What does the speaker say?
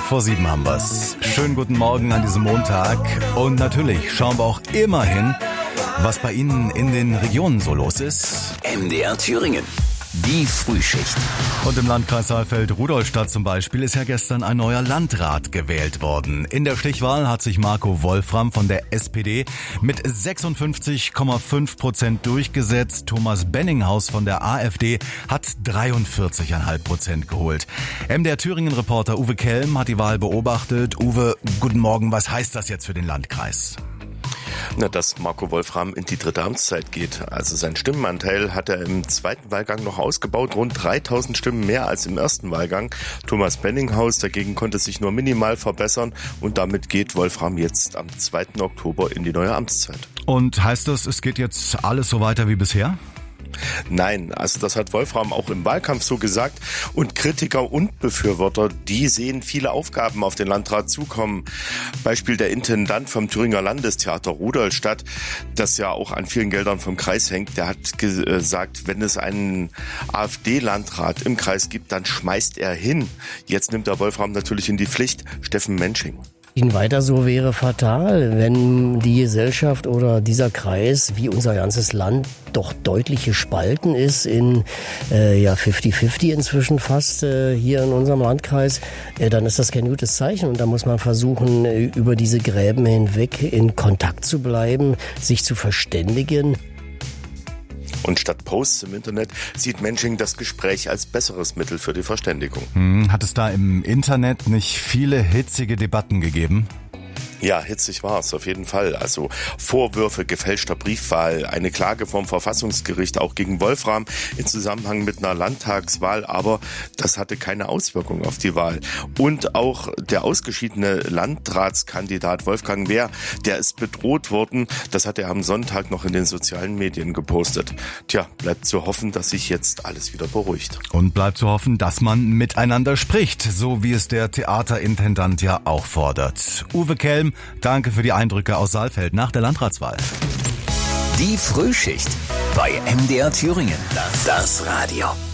5:45 haben wir's. Schönen guten Morgen an diesem Montag. Und natürlich schauen wir auch immer hin, was bei Ihnen in den Regionen so los ist. MDR Thüringen. Die Frühschicht. Und im Landkreis Saalfeld-Rudolstadt zum Beispiel ist ja gestern ein neuer Landrat gewählt worden. In der Stichwahl hat sich Marco Wolfram von der SPD mit 56,5% durchgesetzt. Thomas Benninghaus von der AfD hat 43,5% geholt. MDR Thüringen-Reporter Uwe Kelm hat die Wahl beobachtet. Uwe, guten Morgen. Was heißt das jetzt für den Landkreis? Dass Marco Wolfram in die dritte Amtszeit geht. Also sein Stimmenanteil hat er im zweiten Wahlgang noch ausgebaut, rund 3000 Stimmen mehr als im ersten Wahlgang. Thomas Benninghaus dagegen konnte sich nur minimal verbessern und damit geht Wolfram jetzt am 2. Oktober in die neue Amtszeit. Und heißt das, es geht jetzt alles so weiter wie bisher? Nein, also das hat Wolfram auch im Wahlkampf so gesagt und Kritiker und Befürworter, die sehen viele Aufgaben auf den Landrat zukommen. Beispiel der Intendant vom Thüringer Landestheater Rudolstadt, das ja auch an vielen Geldern vom Kreis hängt, der hat gesagt, wenn es einen AfD-Landrat im Kreis gibt, dann schmeißt er hin. Jetzt nimmt er Wolfram natürlich in die Pflicht, Steffen Mensching. Ihn weiter so wäre fatal, wenn die Gesellschaft oder dieser Kreis, wie unser ganzes Land, doch deutlich gespalten ist in 50-50 inzwischen fast hier in unserem Landkreis, dann ist das kein gutes Zeichen. Und da muss man versuchen, über diese Gräben hinweg in Kontakt zu bleiben, sich zu verständigen. Und statt Posts im Internet sieht Mensching das Gespräch als besseres Mittel für die Verständigung. Hat es da im Internet nicht viele hitzige Debatten gegeben? Ja, hitzig war es auf jeden Fall. Also Vorwürfe gefälschter Briefwahl, eine Klage vom Verfassungsgericht auch gegen Wolfram in Zusammenhang mit einer Landtagswahl, aber das hatte keine Auswirkung auf die Wahl. Und auch der ausgeschiedene Landratskandidat Wolfgang Wehr, der ist bedroht worden. Das hat er am Sonntag noch in den sozialen Medien gepostet. Tja, bleibt zu hoffen, dass sich jetzt alles wieder beruhigt. Und bleibt zu hoffen, dass man miteinander spricht, so wie es der Theaterintendant ja auch fordert. Uwe Kelm, danke für die Eindrücke aus Saalfeld nach der Landratswahl. Die Frühschicht bei MDR Thüringen. Das Radio.